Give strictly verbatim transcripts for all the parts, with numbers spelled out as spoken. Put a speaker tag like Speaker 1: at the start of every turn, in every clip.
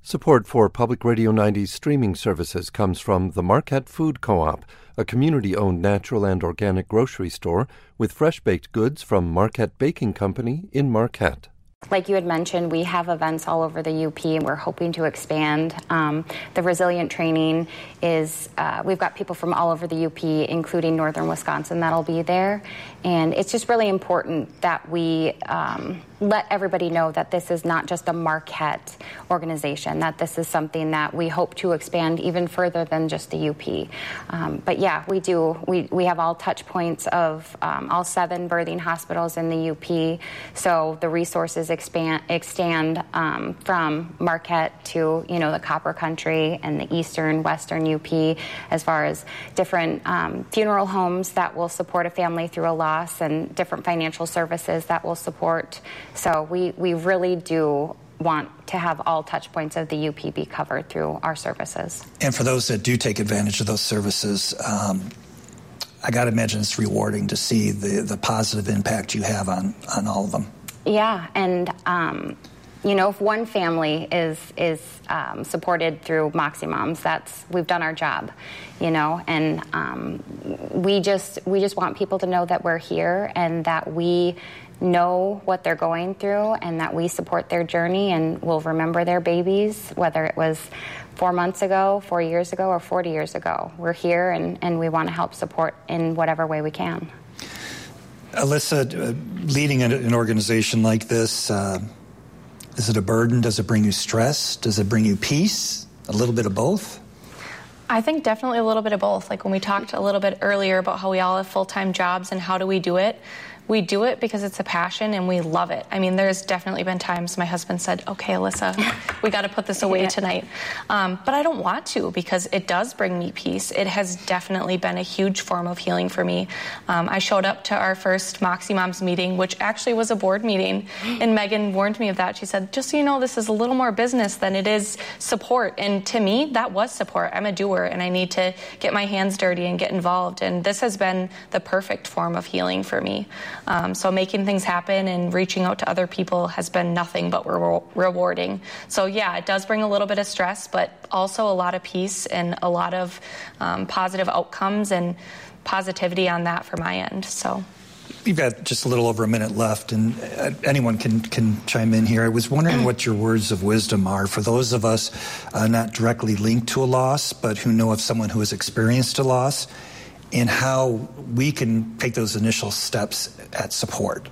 Speaker 1: Support for Public Radio ninety's streaming services comes from the Marquette Food Co-op, a community-owned natural and organic grocery store with fresh-baked goods from Marquette Baking Company in Marquette.
Speaker 2: Like you had mentioned, we have events all over the U P, and we're hoping to expand. Um, the resilient training is, uh, we've got people from all over the U P, including northern Wisconsin, that'll be there. And it's just really important that we um, let everybody know that this is not just a Marquette organization, that this is something that we hope to expand even further than just the U P. Um, but yeah, we do. We, we have all touch points of um, all seven birthing hospitals in the U P, so the resources expand, extend um, from Marquette to, you know, the Copper Country and the eastern, western U P, as far as different um, funeral homes that will support a family through a loss and different financial services that will support. So we, we really do want to have all touch points of the U P be covered through our services.
Speaker 3: And for those that do take advantage of those services, um, I got to imagine it's rewarding to see the, the positive impact you have on, on all of them.
Speaker 2: Yeah, and um, you know, if one family is is um, supported through Moxie Moms, that's we've done our job, you know. And um, we just we just want people to know that we're here and that we know what they're going through and that we support their journey and will remember their babies, whether it was four months ago, four years ago, or forty years ago. We're here and, and we want to help support in whatever way we can.
Speaker 3: Alyssa, uh, leading an, an organization like this, uh, is it a burden? Does it bring you stress? Does it bring you peace? A little bit of both?
Speaker 4: I think definitely a little bit of both. Like when we talked a little bit earlier about how we all have full-time jobs and how do we do it, we do it because it's a passion and we love it. I mean, there's definitely been times my husband said, okay, Alyssa, we got to put this away yeah. tonight. Um, but I don't want to because it does bring me peace. It has definitely been a huge form of healing for me. Um, I showed up to our first Moxie Moms meeting, which actually was a board meeting, and Megan warned me of that. She said, just so you know, this is a little more business than it is support. And to me, that was support. I'm a doer, and I need to get my hands dirty and get involved. And this has been the perfect form of healing for me. Um, so making things happen and reaching out to other people has been nothing but re- rewarding. So yeah, it does bring a little bit of stress, but also a lot of peace and a lot of um, positive outcomes and positivity on that for my end. So
Speaker 3: we've got just a little over a minute left, and uh, anyone can, can chime in here. I was wondering what your words of wisdom are for those of us uh, not directly linked to a loss, but who know of someone who has experienced a loss, and how we can take those initial steps at support.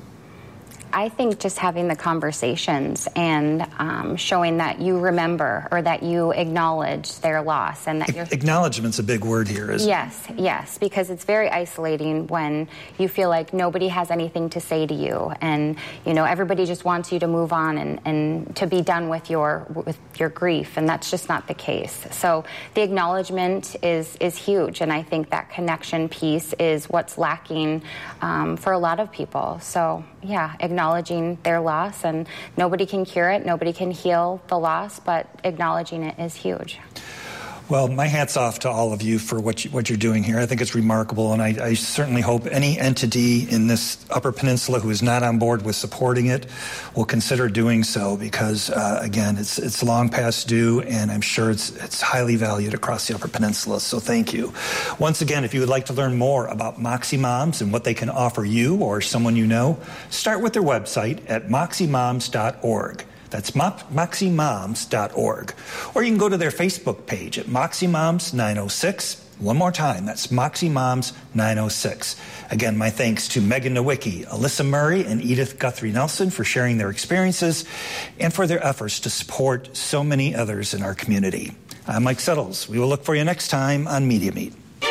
Speaker 2: I think just having the conversations and um, showing that you remember or that you acknowledge their loss and that you're...
Speaker 3: Acknowledgement's a big word here, isn't it?
Speaker 2: Yes, yes, because it's very isolating when you feel like nobody has anything to say to you and, you know, everybody just wants you to move on and, and to be done with your with your grief, and that's just not the case. So the acknowledgement is, is huge, and I think that connection piece is what's lacking um, for a lot of people. So, yeah, acknowledgement. Acknowledging their loss, and nobody can cure it, nobody can heal the loss, but acknowledging it is huge.
Speaker 3: Well, my hat's off to all of you for what, you, what you're doing here. I think it's remarkable, and I, I certainly hope any entity in this Upper Peninsula who is not on board with supporting it will consider doing so because, uh, again, it's it's long past due, and I'm sure it's it's highly valued across the Upper Peninsula, so thank you. Once again, if you would like to learn more about Moxie Moms and what they can offer you or someone you know, start with their website at moxie moms dot org. That's moxie moms dot org. Or you can go to their Facebook page at Moxie Moms nine oh six. One more time, that's Moxie Moms nine oh six. Again, my thanks to Megan Nowicki, Alyssa Murray, and Edith Guthrie Nelson for sharing their experiences and for their efforts to support so many others in our community. I'm Mike Settles. We will look for you next time on Media Meet.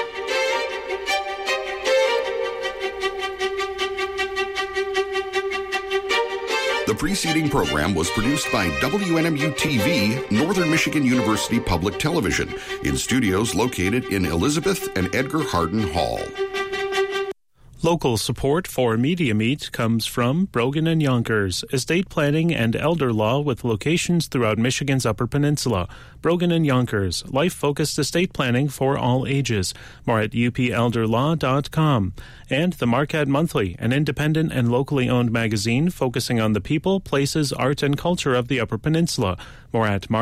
Speaker 5: The preceding program was produced by W N M U T V, Northern Michigan University Public Television, in studios located in Elizabeth and Edgar Hardin Hall.
Speaker 6: Local support for Media Meet comes from Brogan and Yonkers, estate planning and elder law with locations throughout Michigan's Upper Peninsula. Brogan and Yonkers, life-focused estate planning for all ages. More at u p elder law dot com. And the Marquette Monthly, an independent and locally owned magazine focusing on the people, places, art, and culture of the Upper Peninsula. More at Mar-